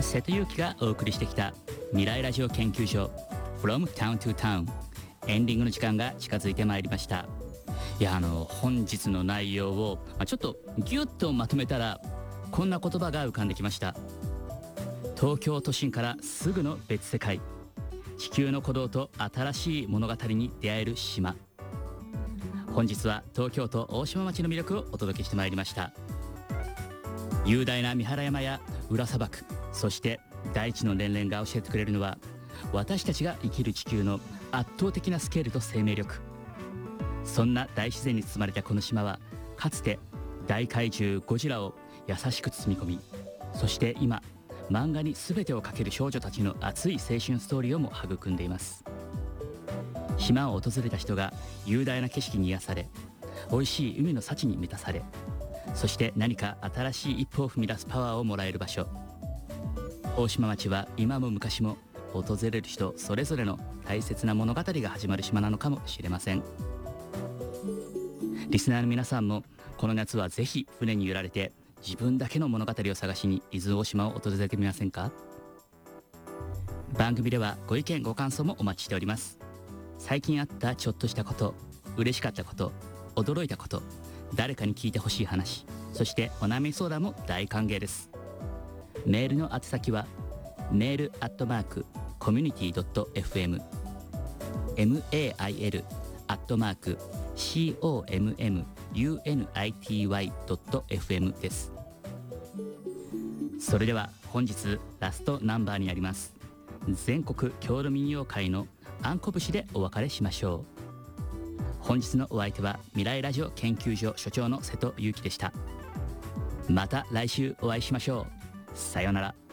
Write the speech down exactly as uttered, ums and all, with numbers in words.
瀬戸裕樹がお送りしてきた未来ラジオ研究所 From Town to Town、 エンディングの時間が近づいてまいりました。いやあの本日の内容を、まあ、ちょっとギュッとまとめたらこんな言葉が浮かんできました。東京都心からすぐの別世界、地球の鼓動と新しい物語に出会える島。本日は東京都大島町の魅力をお届けしてまいりました。雄大な三原山や裏砂漠、そして大地の連綿が教えてくれるのは、私たちが生きる地球の圧倒的なスケールと生命力。そんな大自然に包まれたこの島は、かつて大怪獣ゴジラを優しく包み込み、そして今漫画に全てをかける少女たちの熱い青春ストーリーをも育んでいます。島を訪れた人が雄大な景色に癒され、美味しい海の幸に満たされ、そして何か新しい一歩を踏み出すパワーをもらえる場所。大島町は今も昔も訪れる人それぞれの大切な物語が始まる島なのかもしれません。リスナーの皆さんもこの夏はぜひ船に揺られて自分だけの物語を探しに伊豆大島を訪れてみませんか。番組ではご意見ご感想もお待ちしております。最近あったちょっとしたこと、嬉しかったこと、驚いたこと、誰かに聞いてほしい話、そしてお悩み相談も大歓迎です。メールの宛先はメールアットマークコミュニティドット エフエム、 メール アットマーク コミュニティドット エフエム です。それでは本日ラストナンバーになります。全国郷土民謡会のあんこ節でお別れしましょう。本日のお相手は未来ラジオ研究所所長の瀬戸裕樹でした。また来週お会いしましょう。さようなら。